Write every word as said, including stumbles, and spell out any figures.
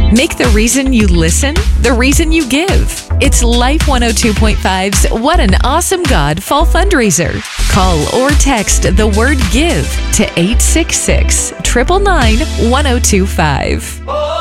Make the reason you listen the reason you give. It's Life one oh two point five's What an Awesome God Fall Fundraiser. Call or text the word GIVE to eight six six, nine nine nine, one oh two five.